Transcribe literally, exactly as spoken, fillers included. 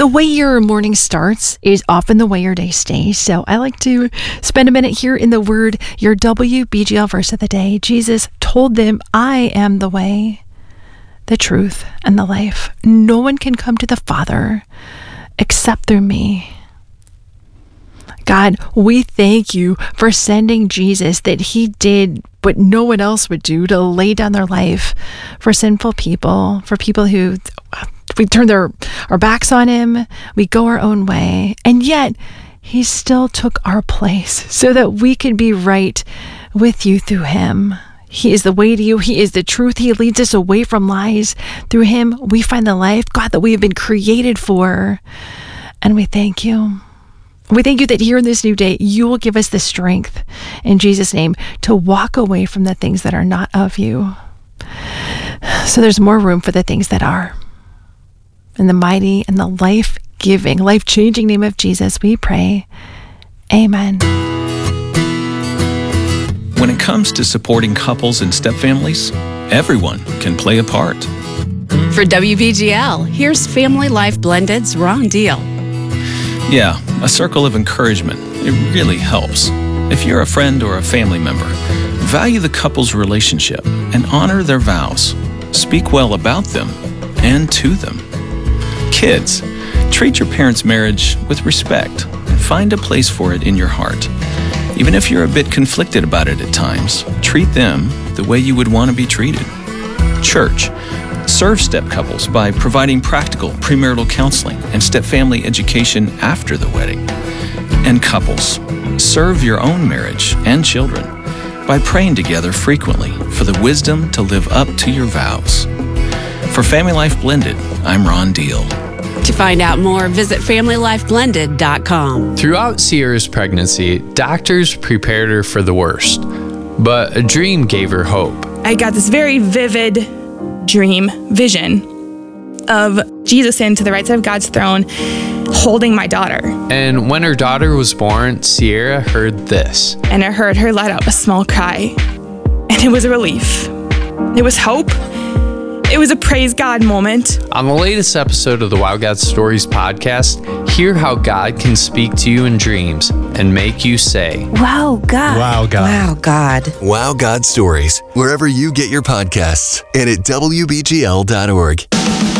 The way your morning starts is often the way your day stays. So I like to spend a minute here in the Word, your W B G L verse of the day. Jesus told them, I am the way, the truth, and the life. No one can come to the Father except through me. God, we thank you for sending Jesus, that he did what no one else would do, to lay down their life for sinful people, for people who we turn their our backs on him, we go our own way, and yet he still took our place so that we can be right with you through him. He is the way to you. He is the truth. He leads us away from lies. Through him, we find the life, God, that we have been created for. And we thank you. We thank you that here in this new day, you will give us the strength, in Jesus' name, to walk away from the things that are not of you. So there's more room for the things that are. In the mighty and the life-giving, life-changing name of Jesus, we pray. Amen. When it comes to supporting couples and stepfamilies, everyone can play a part. For W B G L, here's Family Life Blended's Ron Deal. Yeah, a circle of encouragement. It really helps. If you're a friend or a family member, value the couple's relationship and honor their vows. Speak well about them and to them. Kids, treat your parents' marriage with respect and find a place for it in your heart. Even if you're a bit conflicted about it at times, treat them the way you would want to be treated. Church, serve step couples by providing practical premarital counseling and step-family education after the wedding. And couples, serve your own marriage and children by praying together frequently for the wisdom to live up to your vows. For Family Life Blended, I'm Ron Deal. To find out more, visit family life blended dot com. Throughout Sierra's pregnancy, doctors prepared her for the worst, but a dream gave her hope. I got this very vivid dream, vision of Jesus standing to the right side of God's throne, holding my daughter. And when her daughter was born, Sierra heard this. And I heard her let out a small cry, and it was a relief. It was hope. It was a praise God moment. On the latest episode of the Wow God Stories podcast, hear how God can speak to you in dreams and make you say, Wow, God. Wow, God. Wow, God. Wow God Stories, wherever you get your podcasts and at W B G L dot org.